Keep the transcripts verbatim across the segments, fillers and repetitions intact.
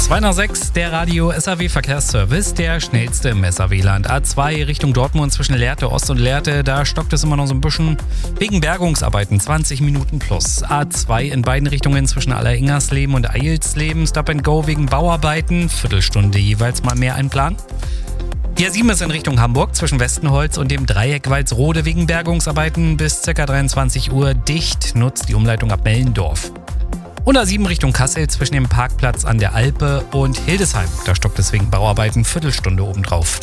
zwei nach sechs, der Radio S A W Verkehrsservice, der schnellste im S A W-Land. A zwei Richtung Dortmund zwischen Lehrte Ost und Lehrte, da stockt es immer noch so ein bisschen wegen Bergungsarbeiten, zwanzig Minuten plus. A zwei in beiden Richtungen zwischen Alleringersleben und Eilsleben, Stop and Go wegen Bauarbeiten, Viertelstunde jeweils mal mehr einplanen. Die A sieben ist in Richtung Hamburg zwischen Westenholz und dem Dreieck Walsrode wegen Bergungsarbeiten bis ca. dreiundzwanzig Uhr dicht, nutzt die Umleitung ab Mellendorf. Und A sieben Richtung Kassel zwischen dem Parkplatz an der Alpe und Hildesheim. Da stockt es wegen Bauarbeiten Viertelstunde obendrauf.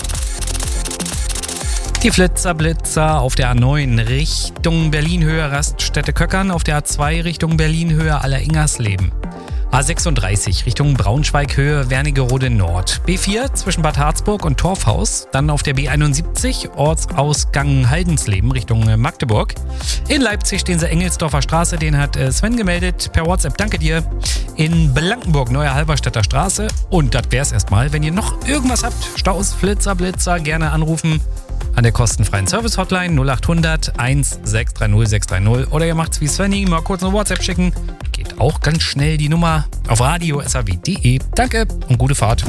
Die Flitzer-Blitzer auf der A neun Richtung Berlin-Höhe Raststätte-Köckern, auf der A zwei Richtung Berlin-Höhe Alleringersleben. A sechsunddreißig Richtung Braunschweig-Höhe Wernigerode Nord. B vier zwischen Bad Harzburg und Torfhaus. Dann auf der B einundsiebzig Ortsausgang Haldensleben Richtung Magdeburg. In Leipzig stehen sie Engelsdorfer Straße, den hat Sven gemeldet per WhatsApp. Danke dir. In Blankenburg Neue Halberstädter Straße. Und das wär's erstmal. Wenn ihr noch irgendwas habt, Staus, Flitzer, Blitzer, gerne anrufen an der kostenfreien Service-Hotline null acht hundert eins sechs drei null sechs drei null oder ihr macht's wie Svenny, mal kurz eine WhatsApp schicken. Geht auch ganz schnell die Nummer auf radio s a w punkt d e. Danke und gute Fahrt.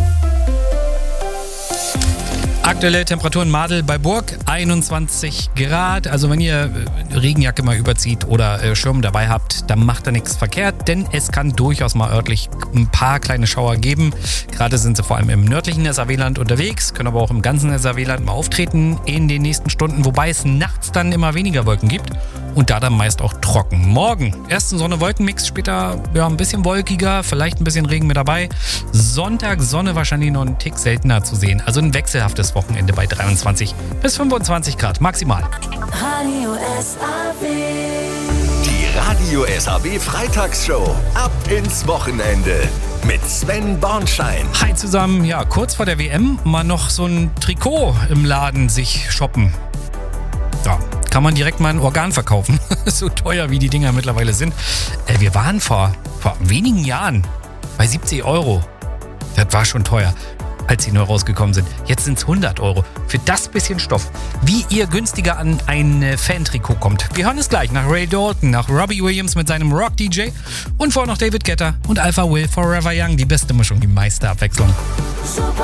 Aktuelle Temperatur in Madel bei Burg, einundzwanzig Grad. Also wenn ihr Regenjacke mal überzieht oder Schirm dabei habt, dann macht da nichts verkehrt, denn es kann durchaus mal örtlich ein paar kleine Schauer geben. Gerade sind sie vor allem im nördlichen S A W-Land unterwegs, können aber auch im ganzen S A W-Land mal auftreten in den nächsten Stunden, wobei es nachts dann immer weniger Wolken gibt und da dann meist auch trocken. Morgen erst ein Sonne-Wolken-Mix, später ja, ein bisschen wolkiger, vielleicht ein bisschen Regen mit dabei. Sonntag Sonne wahrscheinlich noch einen Tick seltener zu sehen. Also ein wechselhaftes Wochenende bei dreiundzwanzig bis fünfundzwanzig Grad maximal. Radio S A W. Die Radio S A W Freitagsshow. Ab ins Wochenende mit Sven Bornschein. Hi zusammen. Ja, kurz vor der W M mal noch so ein Trikot im Laden sich shoppen. Ja, kann man direkt mal ein Organ verkaufen. So teuer wie die Dinger mittlerweile sind. Äh, wir waren vor, vor wenigen Jahren bei siebzig Euro. Das war schon teuer, als sie neu rausgekommen sind. Jetzt sind es hundert Euro für das bisschen Stoff. Wie ihr günstiger an ein Fan-Trikot kommt. Wir hören es gleich nach Ray Dalton, nach Robbie Williams mit seinem Rock-D J und vorher noch David Guetta und Alpha Will Forever Young. Die beste Mischung, die meiste Abwechslung. Super